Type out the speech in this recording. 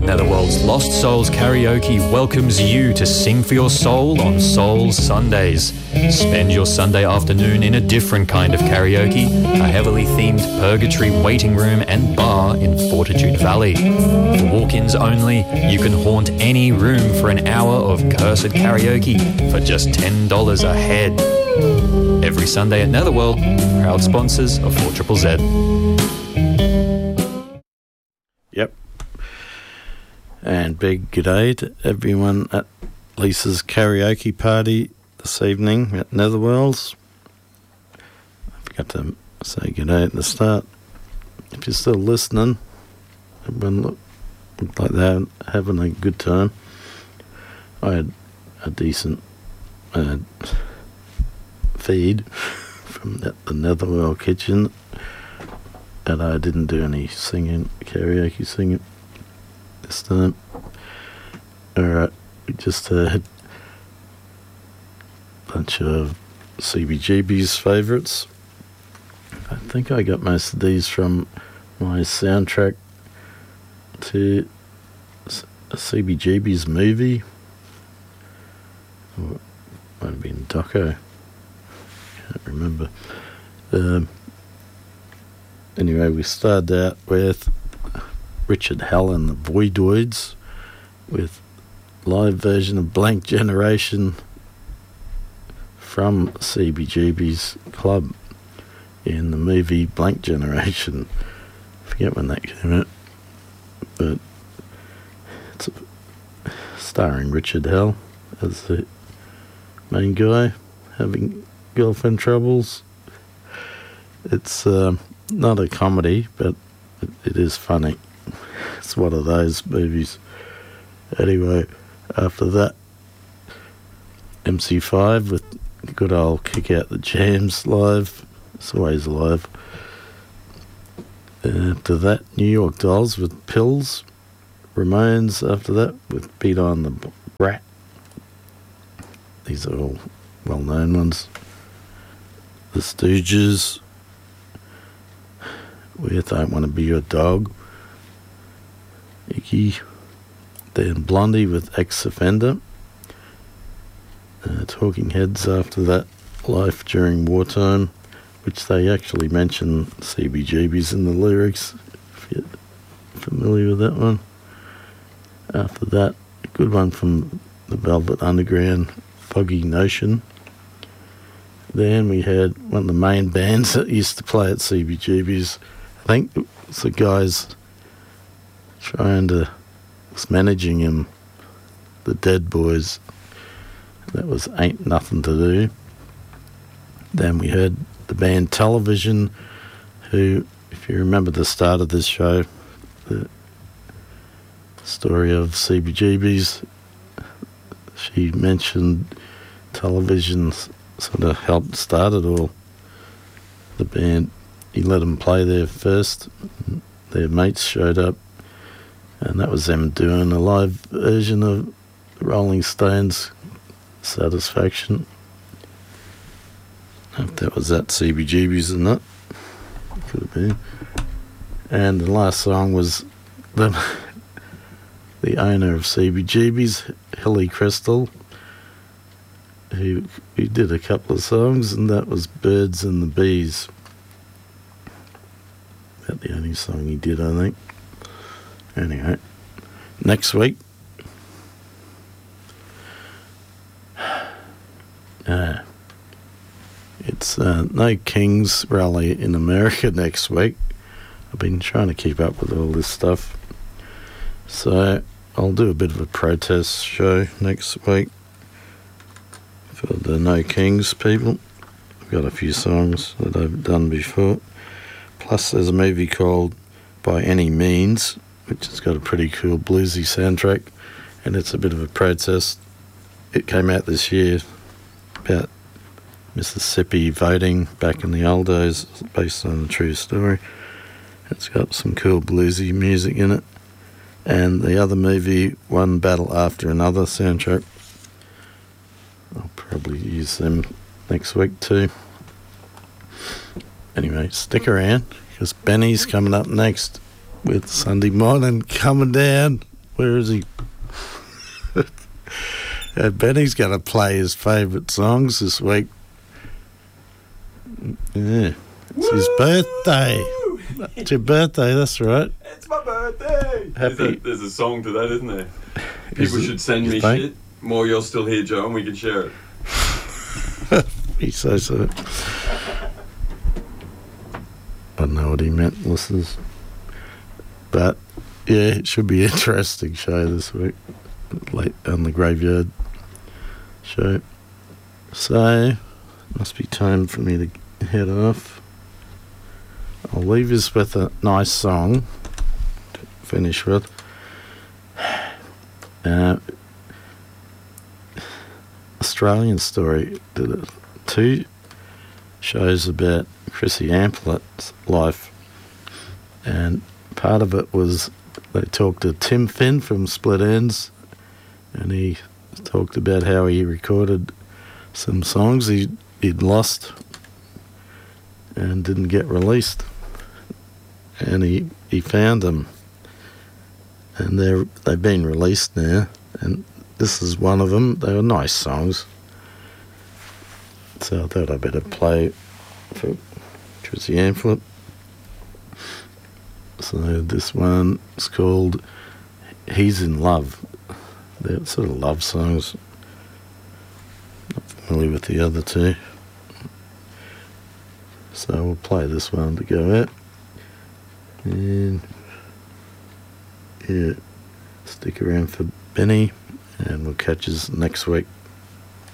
Netherworld's Lost Souls Karaoke welcomes you to sing for your soul on Soul Sundays. Spend your Sunday afternoon in a different kind of karaoke, a heavily themed purgatory waiting room and bar in Fortitude Valley. For walk-ins only, you can haunt any room for an hour of cursed karaoke for just $10 a head. Every Sunday at Netherworld, proud sponsors of 4ZZZ. Yep. And big g'day to everyone at Lisa's karaoke party this evening at Netherworlds. I forgot to say g'day at the start. If you're still listening, everyone looked like they're having a good time. I had a decent feed from the Netherworld kitchen, and I didn't do any karaoke singing this time. Alright, we just had a bunch of CBGB's favourites. I think I got most of these from my soundtrack to a CBGB's movie. Or it might have been Doco. Can't remember. Anyway, we started out with Richard Hell and the Voidoids with live version of Blank Generation from CBGB's club in the movie Blank Generation. I forget when that came out, but it's starring Richard Hell as the main guy having girlfriend troubles. It's not a comedy, but it is funny. It's one of those movies. Anyway, after that, MC5 with good old Kick Out the Jams live. It's always live. After that, New York Dolls with Pills. Ramones after that with Beat on the Brat. These are all well-known ones. The Stooges with I Want to Be Your Dog. Iggy. Then Blondie with Ex-Offender. Talking Heads after that, Life During Wartime, which they actually mention CBGB's in the lyrics, if you're familiar with that one. After that, a good one from the Velvet Underground, Foggy Notion. Then we had one of the main bands that used to play at CBGB's. I think it was the guys was managing him, the Dead Boys. That was Ain't Nothing to Do. Then we heard the band Television, who, if you remember the start of this show, the story of CBGB's, she mentioned Television sort of helped start it all. The band, he let them play there first. Their mates showed up, and that was them doing a live version of Rolling Stones' Satisfaction. If that was at CBGB's or not, could have been. And the last song was the owner of CBGB's, Hilly Crystal, who did a couple of songs, and that was Birds and the Bees. About the only song he did, I think. Anyway, next week, it's No Kings rally in America next week. I've been trying to keep up with all this stuff, so I'll do a bit of a protest show next week for the No Kings people. I've got a few songs that I've done before. Plus there's a movie called By Any Means, which has got a pretty cool bluesy soundtrack, and it's a bit of a protest. It came out this year about Mississippi voting back in the old days, based on a true story. It's got some cool bluesy music in it. And the other movie, One Battle After Another soundtrack. I'll probably use them next week too. Anyway, stick around, because Benny's coming up next with Sunday Morning Coming Down. Where is he? Benny's going to play his favourite songs this week. Yeah. It's his birthday. It's your birthday, that's right. It's my birthday. Happy. There's a song to that, isn't there? People should send me think? shit. More you're still here, Joe, and we can share it. He says so. I don't know what he meant, listeners. But, yeah, it should be an interesting show this week. Late on the Graveyard show. So, must be time for me to head off. I'll leave us with a nice song to finish with. Australian Story did 2 shows about Chrissy Amplett's life, and part of it was they talked to Tim Finn from Split Enz, and he talked about how he recorded some songs he'd lost and didn't get released, and he found them, and they've been released now, and this is one of them. They were nice songs, so I thought I'd better play for Chrissy Amplet. So this one is called He's in Love. They're sort of love songs. Not familiar with the other 2. So we'll play this one to go out. And yeah, stick around for Benny, and we'll catch us next week.